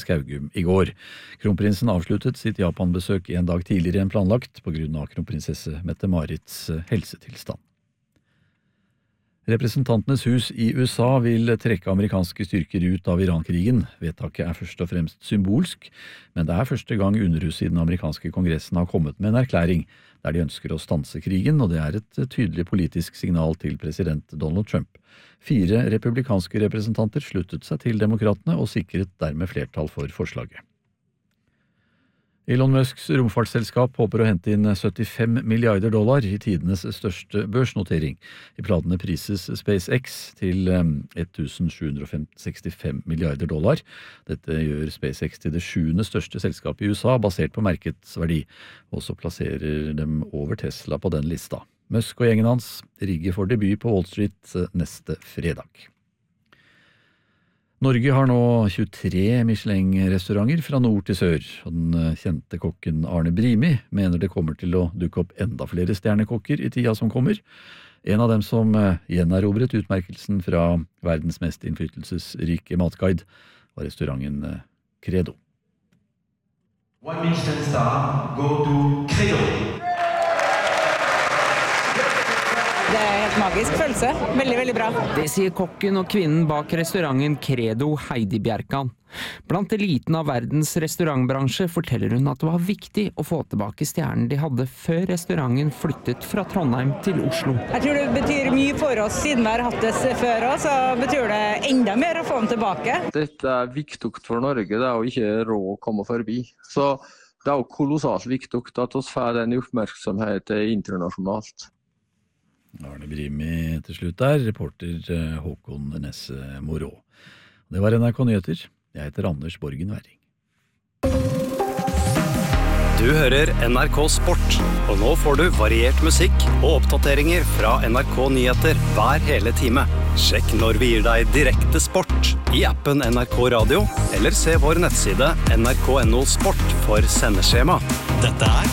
Skaugum I går. Kronprinsen avsluttet sitt Japan-besøk en dag tidligere enn planlagt på grunn av kronprinsesse Mette-Marits helsetilstand. Representantenes hus I USA vil trekke amerikanske styrker ut av Iran-krigen. Vedtaket først og fremst symbolsk, men det første gang Underhuset I den amerikanske kongressen har kommet med en erklæring der de ønsker å stanse krigen, og det et tydelig politisk signal til president Donald Trump. 4 republikanske representanter sluttet seg til demokratene og sikret dermed flertall for forslaget. Elon Musks romfartsselskap håper å hente inn $75 milliarder I tidenes største børsnotering. I planene prises SpaceX til $1,765 milliarder. Dette gjør SpaceX til det 7. største selskapet I USA, basert på markedsverdi, og så plasserer dem over Tesla på den lista. Musk og gjengen hans rigger for debut på Wall Street neste fredag. Norge har nå 23 Michelin-restauranter fra nord til sør, og den kjente kokken Arne Brimi mener det kommer til å dukke opp enda flere stjernekokker I tida som kommer. En av dem som gjenerobret utmerkelsen fra verdens mest innflytelsesrike matguide var restauranten Credo. One Michelin star go to Credo. Det helt magisk følelse. Veldig, veldig bra. Det sier kokken og kvinnen bak restauranten Credo, Heidi Bjerkan. Blant eliten av verdens restaurantbransje forteller hun at det var viktig å få tilbake stjernen de hadde før restauranten flyttet fra Trondheim til Oslo. Jeg tror det betyr mye for oss, siden vi har hatt det før også, så betyr det enda mer å få dem tilbake. Dette viktig for Norge, det jo ikke råd å komme forbi. Så det jo kolossalt viktig at vi får den oppmerksomheten internasjonalt. Arne Brimi til slutt reporter Håkon Nesse Morå. Det var NRK Nyheter. Jeg heter Anders Borgen Werring. Du hører NRK Sport, og nå får du variert musikk og oppdateringer fra NRK Nyheter hver hele time. Sjekk når vi gir deg direkte sport I appen NRK Radio, eller se vår nettside nrk.no sport for sendeskjema. Dette